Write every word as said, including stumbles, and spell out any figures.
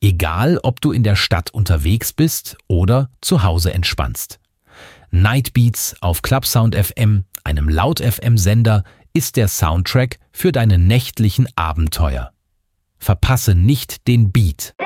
Egal, ob du in der Stadt unterwegs bist oder zu Hause entspannst. Nightbeats auf Clubsound F M, einem Laut-F M-Sender, ist der Soundtrack für deine nächtlichen Abenteuer. Verpasse nicht den Beat.